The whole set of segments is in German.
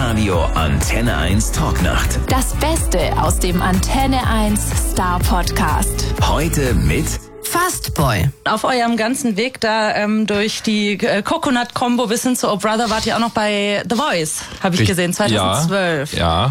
Hitradio Antenne 1 Talknacht. Das Beste aus dem Antenne 1 Star Podcast. Heute mit Fastboy. Auf eurem ganzen Weg da durch die Coconut-Combo bis hin zu Oh Brother wart ihr auch noch bei The Voice, habe ich gesehen, 2012. Ja.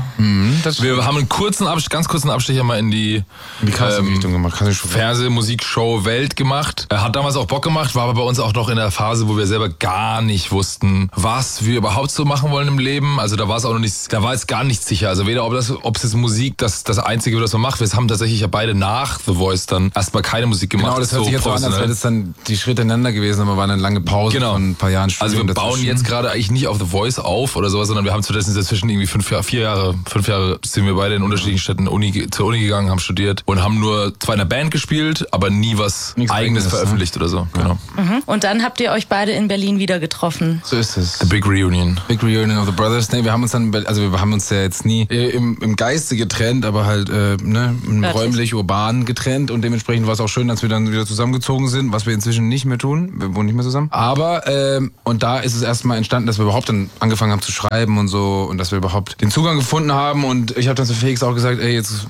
Wir haben einen ganz kurzen Abstecher mal in die Richtung gemacht. Fernsehmusikshow Welt gemacht. Hat damals auch Bock gemacht, war aber bei uns auch noch in der Phase, wo wir selber gar nicht wussten, was wir überhaupt so machen wollen im Leben. Also da war es auch noch nicht, da war jetzt gar nichts sicher. Also weder ob es jetzt Musik das Einzige, was man macht. Wir haben tatsächlich ja beide nach The Voice dann erstmal keine Musik gemacht. Genau, das hört sich jetzt so an, als wäre das dann die Schritte ineinander gewesen, aber war eine lange Pause von ein paar Jahren Studium. Also wir bauen jetzt gerade eigentlich nicht auf The Voice auf oder sowas, sondern wir haben stattdessen dazwischen irgendwie 5 Jahre sind wir beide in unterschiedlichen Städten zur Uni gegangen, haben studiert und haben nur zwar in einer Band gespielt, aber nie was Eigenes veröffentlicht oder so. Genau. Und dann habt ihr euch beide in Berlin wieder getroffen. So ist es. The Big Reunion. Big Reunion of the Brothers. Nee, wir haben uns ja jetzt nie im Geiste getrennt, aber halt räumlich, urban getrennt und dementsprechend war es auch schön, dass wir dann wieder zusammengezogen sind, was wir inzwischen nicht mehr tun. Wir wohnen nicht mehr zusammen. Aber, und da ist es erstmal entstanden, dass wir überhaupt dann angefangen haben zu schreiben und so und dass wir überhaupt den Zugang gefunden haben und ich habe dann zu Felix auch gesagt,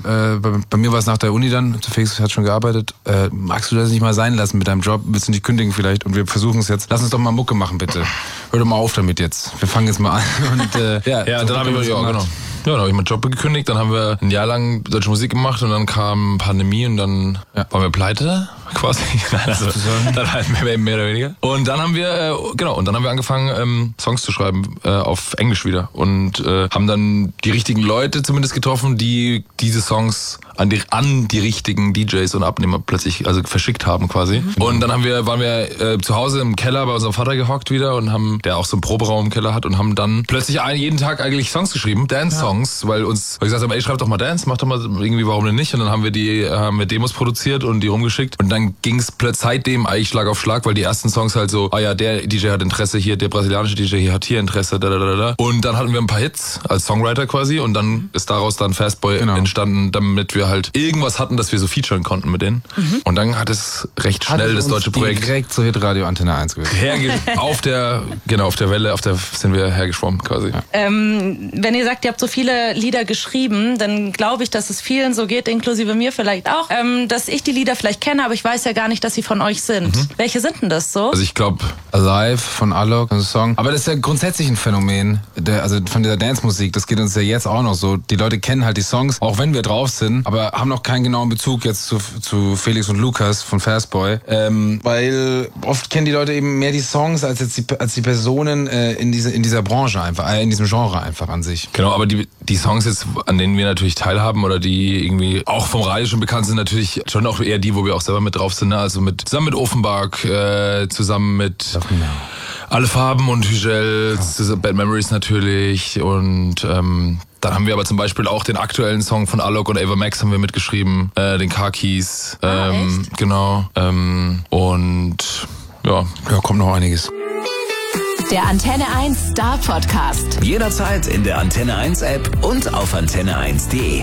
bei mir war es nach der Uni dann, zu Felix hat schon gearbeitet, magst du das nicht mal sein lassen mit deinem Job? Willst du nicht kündigen vielleicht? Und wir versuchen es jetzt. Lass uns doch mal Mucke machen, bitte. Hör doch mal auf damit jetzt. Wir fangen jetzt mal an. Und, dann haben wir genau. Ja, dann habe ich meinen Job gekündigt, dann haben wir ein Jahr lang deutsche Musik gemacht und dann kam Pandemie und dann waren wir pleite, quasi. Dann halt mehr oder weniger. Und dann haben wir, angefangen, Songs zu schreiben, auf Englisch wieder. Und haben dann die richtigen Leute zumindest getroffen, die diese Songs an die richtigen DJs und Abnehmer plötzlich verschickt haben quasi. Und dann waren wir zu Hause im Keller bei unserem Vater gehockt wieder und der auch so einen Proberaum im Keller hat und haben dann plötzlich jeden Tag eigentlich Songs geschrieben, Dance-Songs, weil wir gesagt haben, ey, schreib doch mal Dance, mach doch mal irgendwie, warum denn nicht? Und dann haben wir Demos produziert und die rumgeschickt und dann ging es seitdem eigentlich Schlag auf Schlag, weil die ersten Songs halt so, der DJ hat Interesse hier, der brasilianische DJ hier hat hier Interesse, da. Und dann hatten wir ein paar Hits als Songwriter quasi und dann ist daraus dann Fastboy entstanden, damit wir halt irgendwas hatten, dass wir so featuren konnten mit denen. Und dann hat es recht schnell das deutsche Projekt direkt zu Hitradio Antenne 1 gewesen. auf der Welle, sind wir hergeschwommen quasi. Ja. Wenn ihr sagt, ihr habt so viele Lieder geschrieben, dann glaube ich, dass es vielen so geht, inklusive mir vielleicht auch, dass ich die Lieder vielleicht kenne, aber ich weiß ja gar nicht, dass sie von euch sind. Welche sind denn das so? Also ich glaube Alive von Alok, ein Song. Aber das ist ja grundsätzlich ein Phänomen, von dieser Dance-Musik, das geht uns ja jetzt auch noch so. Die Leute kennen halt die Songs, auch wenn wir drauf sind, aber haben noch keinen genauen Bezug jetzt zu Felix und Lukas von Fastboy, weil oft kennen die Leute eben mehr die Songs als die Personen in dieser Branche einfach, in diesem Genre einfach an sich. Genau, aber die Songs jetzt, an denen wir natürlich teilhaben oder die irgendwie auch vom Radio schon bekannt sind, natürlich schon auch eher die, wo wir auch selber mit drauf sind, ne? Also zusammen mit Offenbach, zusammen mit Alle Farben und Hügel, Bad Memories natürlich und dann haben wir aber zum Beispiel auch den aktuellen Song von Alok und Ava Max haben wir mitgeschrieben, den Car Keys, genau, und ja, kommt noch einiges. Der Antenne 1 Star Podcast. Jederzeit in der Antenne 1 App und auf antenne1.de.